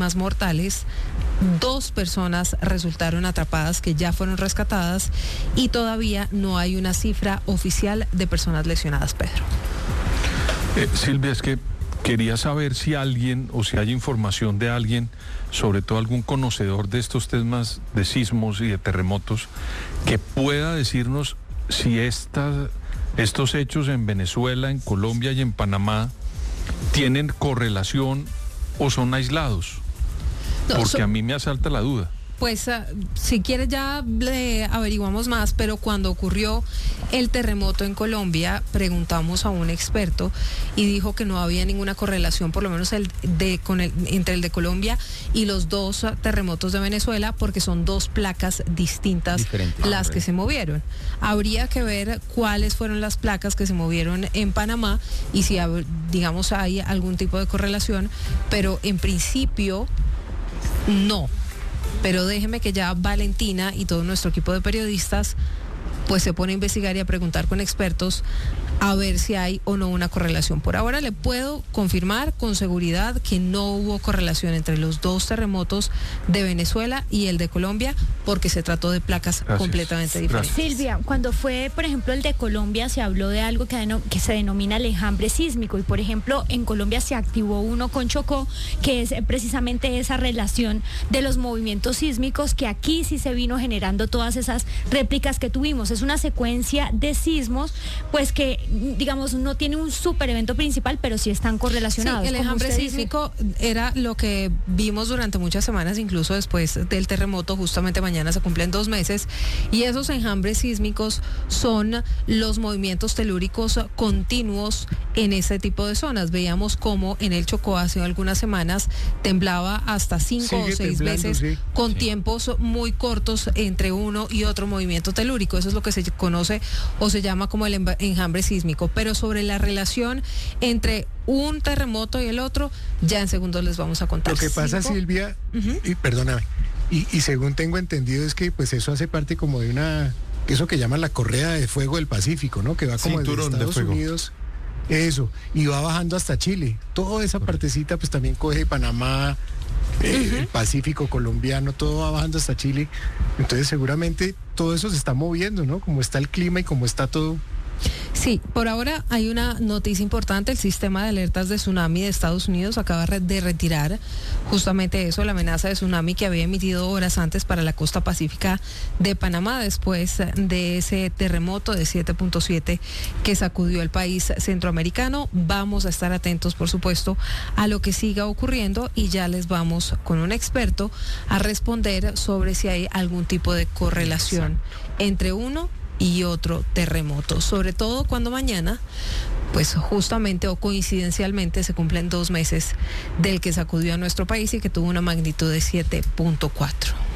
más mortales. 2 personas resultaron atrapadas que ya fueron rescatadas y todavía no hay una cifra oficial de personas lesionadas, Pedro. Silvia, es que quería saber si alguien o si hay información de alguien, sobre todo algún conocedor de estos temas de sismos y de terremotos, que pueda decirnos si estos hechos en Venezuela, en Colombia y en Panamá tienen correlación o son aislados. Porque a mí me asalta la duda. Pues si quieres ya le averiguamos más, pero cuando ocurrió el terremoto en Colombia, preguntamos a un experto y dijo que no había ninguna correlación, por lo menos entre el de Colombia y los 2 terremotos de Venezuela, porque son 2 placas distintas las que se movieron. Habría que ver cuáles fueron las placas que se movieron en Panamá y si, digamos, hay algún tipo de correlación, pero en principio no. Pero déjeme que ya Valentina y todo nuestro equipo de periodistas pues se pone a investigar y a preguntar con expertos a ver si hay o no una correlación. Por ahora le puedo confirmar con seguridad que no hubo correlación entre los 2 terremotos de Venezuela y el de Colombia, porque se trató de placas completamente diferentes. Silvia, cuando fue, por ejemplo, el de Colombia, se habló de algo que se denomina el enjambre sísmico, y por ejemplo, en Colombia se activó uno con Chocó, que es precisamente esa relación de los movimientos sísmicos, que aquí sí se vino generando todas esas réplicas que tuvimos. Es una secuencia de sismos, pues que, digamos, no tiene un super evento principal, pero sí están correlacionados. Sí, el enjambre sísmico era lo que vimos durante muchas semanas, incluso después del terremoto. Justamente mañana se cumplen 2 meses, y esos enjambres sísmicos son los movimientos telúricos continuos en ese tipo de zonas. Veíamos cómo en el Chocó hace algunas semanas temblaba hasta 5 o 6 veces, con tiempos muy cortos entre uno y otro movimiento telúrico. Eso es lo que se conoce o se llama como el enjambre sísmico. Pero sobre la relación entre un terremoto y el otro, ya en segundos les vamos a contar. Lo que pasa, Silvia, y perdóname, y según tengo entendido es que pues eso hace parte como de eso que llaman la correa de fuego del Pacífico, ¿no? Que va como desde Estados Unidos, eso, y va bajando hasta Chile. Toda esa partecita pues también coge Panamá, el Pacífico colombiano, todo va bajando hasta Chile. Entonces seguramente todo eso se está moviendo, ¿no? Como está el clima y como está todo. Sí, por ahora hay una noticia importante. El sistema de alertas de tsunami de Estados Unidos acaba de retirar justamente eso, la amenaza de tsunami que había emitido horas antes para la costa pacífica de Panamá, después de ese terremoto de 7.7 que sacudió el país centroamericano. Vamos a estar atentos, por supuesto, a lo que siga ocurriendo, y ya les vamos con un experto a responder sobre si hay algún tipo de correlación entre uno y otro terremoto, sobre todo cuando mañana, pues justamente o coincidencialmente se cumplen 2 meses del que sacudió a nuestro país y que tuvo una magnitud de 7.4.